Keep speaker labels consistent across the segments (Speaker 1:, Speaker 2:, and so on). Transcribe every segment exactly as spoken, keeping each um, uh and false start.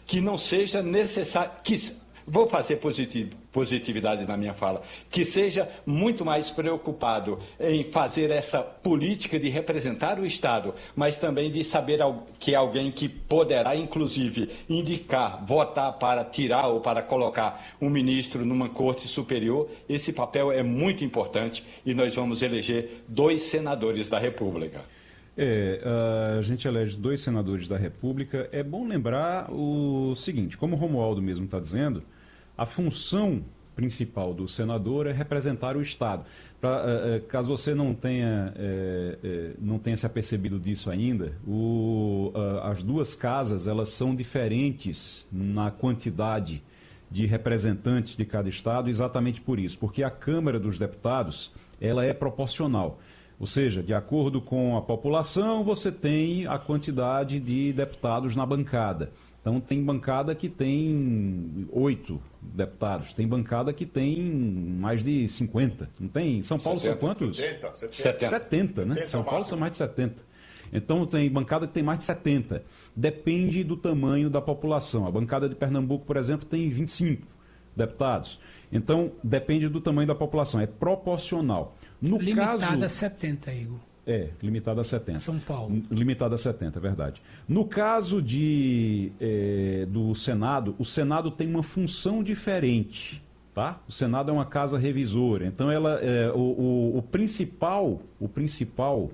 Speaker 1: que não seja necessário, que, vou fazer positivo, positividade na minha fala, que seja muito mais preocupado em fazer essa política de representar o Estado, mas também de saber que alguém que poderá, inclusive, indicar, votar para tirar ou para colocar um ministro numa corte superior, esse papel é muito importante e nós vamos eleger dois senadores da República.
Speaker 2: É, a gente elege dois senadores da República. É bom lembrar o seguinte, como o Romualdo mesmo está dizendo, a função principal do senador é representar o Estado. Pra, uh, caso você não tenha, uh, uh, não tenha se apercebido disso ainda, o, uh, as duas casas elas são diferentes na quantidade de representantes de cada Estado, exatamente por isso, porque a Câmara dos Deputados ela é proporcional. Ou seja, de acordo com a população, você tem a quantidade de deputados na bancada. Então, tem bancada que tem oito deputados, tem bancada que tem mais de cinquenta. Não tem? São Paulo setenta, são quantos?
Speaker 3: setenta, setenta.
Speaker 2: setenta, setenta, né? São Paulo são mais de setenta. Então, tem bancada que tem mais de setenta. Depende do tamanho da população. A bancada de Pernambuco, por exemplo, tem vinte e cinco deputados. Então, depende do tamanho da população. É proporcional. No
Speaker 4: limitada
Speaker 2: caso...
Speaker 4: a setenta, Igor.
Speaker 2: É, limitada a setenta.
Speaker 4: São Paulo.
Speaker 2: Limitada a setenta, é verdade. No caso de, é, do Senado, o Senado tem uma função diferente, tá? O Senado é uma casa revisora, então ela, é, o, o, o principal, o principal,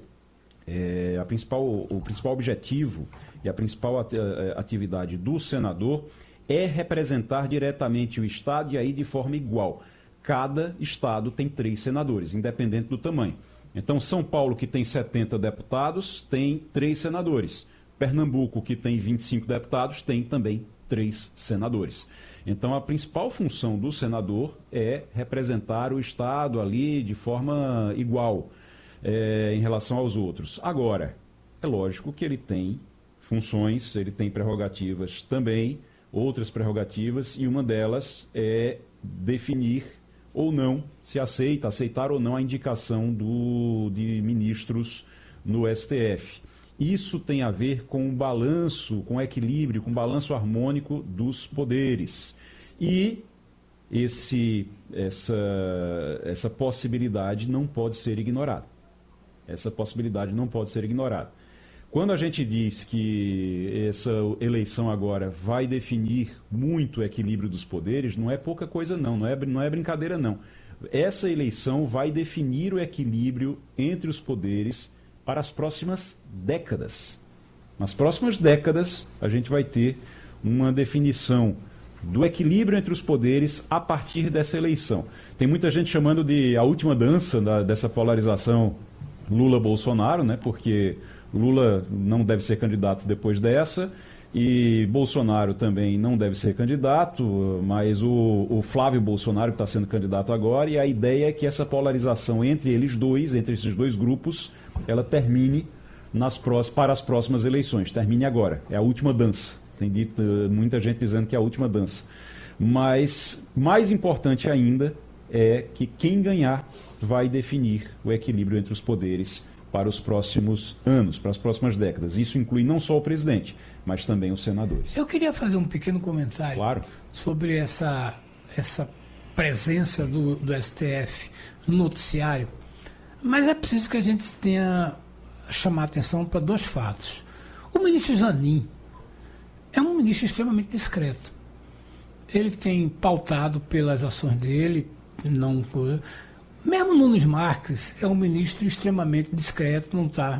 Speaker 2: é, a principal, o principal objetivo e a principal atividade do senador é representar diretamente o Estado e aí de forma igual. Cada Estado tem três senadores, independente do tamanho. Então, São Paulo, que tem setenta deputados, tem três senadores. Pernambuco, que tem vinte e cinco deputados, tem também três senadores. Então, a principal função do senador é representar o Estado ali de forma igual é, em relação aos outros. Agora, é lógico que ele tem funções, ele tem prerrogativas também, outras prerrogativas, e uma delas é definir ou não, se aceita, aceitar ou não a indicação do, de ministros no S T F. Isso tem a ver com o balanço, com o equilíbrio, com o balanço harmônico dos poderes. E esse, essa, essa possibilidade não pode ser ignorada. Essa possibilidade não pode ser ignorada. Quando a gente diz que essa eleição agora vai definir muito o equilíbrio dos poderes, não é pouca coisa não, não é, não é brincadeira não. Essa eleição vai definir o equilíbrio entre os poderes para as próximas décadas. Nas próximas décadas, a gente vai ter uma definição do equilíbrio entre os poderes a partir dessa eleição. Tem muita gente chamando de a última dança da, dessa polarização Lula-Bolsonaro, né? Porque Lula não deve ser candidato depois dessa e Bolsonaro também não deve ser candidato, mas o, o Flávio Bolsonaro está sendo candidato agora e a ideia é que essa polarização entre eles dois, entre esses dois grupos, ela termine nas próximas, para as próximas eleições, termine agora, é a última dança. Tem dito, muita gente dizendo que é a última dança. Mas mais importante ainda é que quem ganhar vai definir o equilíbrio entre os poderes para os próximos anos, para as próximas décadas. Isso inclui não só o presidente, mas também os senadores.
Speaker 4: Eu queria fazer um pequeno comentário
Speaker 2: claro.
Speaker 4: sobre essa, essa presença do, do S T F no noticiário, mas é preciso que a gente tenha chamar atenção para dois fatos. O ministro Zanin é um ministro extremamente discreto. Ele tem pautado pelas ações dele, não... Mesmo Nunes Marques é um ministro extremamente discreto, não está...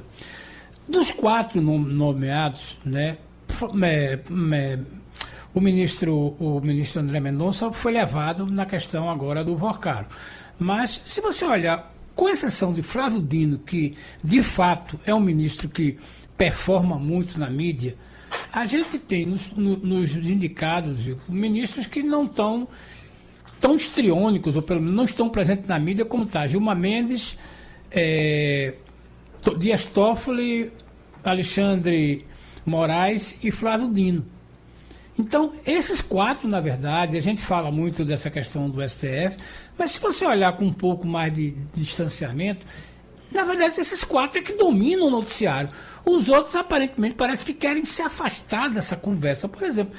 Speaker 4: Dos quatro nomeados, né, é, é, o, ministro, o ministro André Mendonça foi levado na questão agora do Vorcaro. Mas, se você olhar, com exceção de Flávio Dino, que de fato é um ministro que performa muito na mídia, a gente tem nos, nos indicados ministros que não estão tão histriônicos, ou pelo menos não estão presentes na mídia como está Gilmar Mendes, é, Dias Toffoli, Alexandre Moraes e Flávio Dino. Então, esses quatro, na verdade, a gente fala muito dessa questão do S T F, mas se você olhar com um pouco mais de, de distanciamento, na verdade, esses quatro é que dominam o noticiário. Os outros, aparentemente, parece que querem se afastar dessa conversa. Por exemplo,